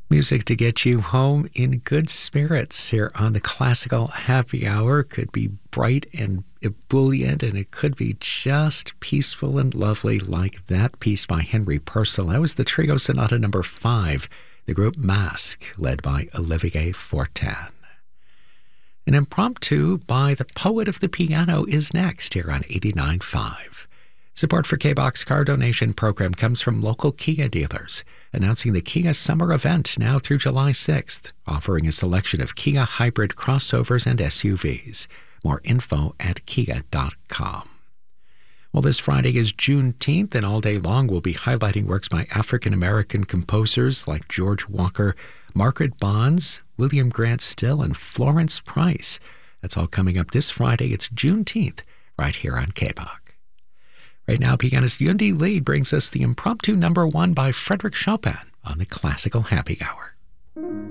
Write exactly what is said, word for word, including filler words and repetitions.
Music to get you home in good spirits here on the Classical Happy Hour. Could be bright and ebullient, and it could be just peaceful and lovely, like that piece by Henry Purcell. That was the Trio Sonata number five, the group Masque, led by Olivier Fortin. An impromptu by the poet of the piano is next here on eighty-nine point five. Support for K-Box car donation program comes from local Kia dealers, announcing the Kia Summer Event now through July sixth, offering a selection of Kia hybrid crossovers and S U Vs. More info at kia dot com. Well, this Friday is Juneteenth, and all day long we'll be highlighting works by African-American composers like George Walker, Margaret Bonds, William Grant Still, and Florence Price. That's all coming up this Friday. It's Juneteenth, right here on K B O C. Right now, pianist Yundi Lee brings us the impromptu number one by Frédéric Chopin on the Classical Happy Hour.